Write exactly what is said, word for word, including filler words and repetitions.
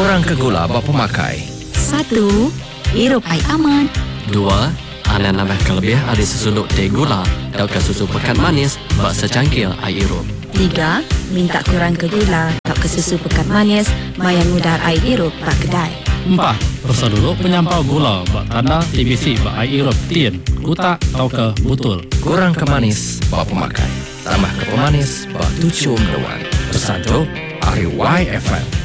Kurang ke gula bapa pemakai. Satu, hirup air aman. Dua, anda nambah kelebih ada sesunduk teh gula dan ke susu pekat manis bak secangkir air hirup. Tiga, minta kurang ke gula atau ke susu pekat manis mayan mudar air hirup bak kedai. Empat, persa dulu penyampau gula bak tanda T B C bak air hirup tin, kutak atau ke butul. Kurang ke manis bapa pemakai. Tambah ke pemanis bak tujuh mendoan. Pesan tu, R Y F M.